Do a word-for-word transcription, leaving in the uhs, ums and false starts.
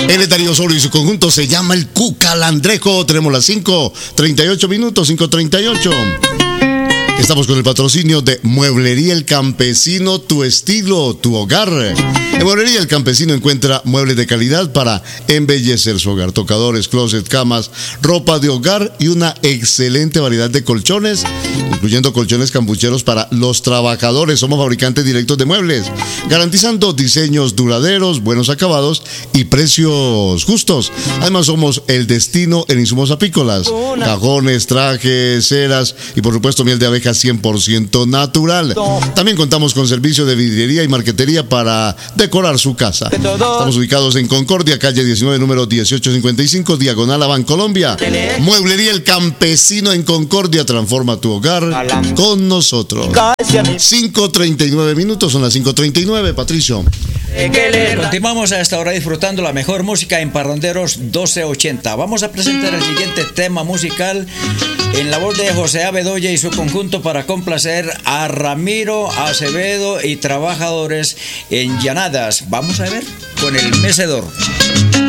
El Etario Solo y su conjunto se llama el Cucalandrejo. Tenemos las cinco treinta y ocho minutos, cinco treinta y ocho. Estamos con el patrocinio de Mueblería El Campesino, tu estilo, tu hogar. En Mueblería El Campesino encuentra muebles de calidad para embellecer su hogar. Tocadores, closet, camas, ropa de hogar y una excelente variedad de colchones, incluyendo colchones campucheros para los trabajadores. Somos fabricantes directos de muebles, garantizando diseños duraderos, buenos acabados y precios justos. Además somos el destino en insumos apícolas, cajones, trajes, ceras y por supuesto miel de abeja cien por ciento natural. También contamos con servicio de vidriería y marquetería para decorar su casa. Estamos ubicados en Concordia, calle diecinueve, número dieciocho cincuenta y cinco, diagonal a Bancolombia. Mueblería El Campesino en Concordia. Transforma tu hogar con nosotros. cinco treinta y nueve minutos, son las cinco treinta y nueve, Patricio. Continuamos a esta hora disfrutando la mejor música en Parranderos doce ochenta. Vamos a presentar el siguiente tema musical en la voz de José A. Bedoya y su conjunto para complacer a Ramiro Acevedo y trabajadores en Llanadas. Vamos a ver con El Mecedor.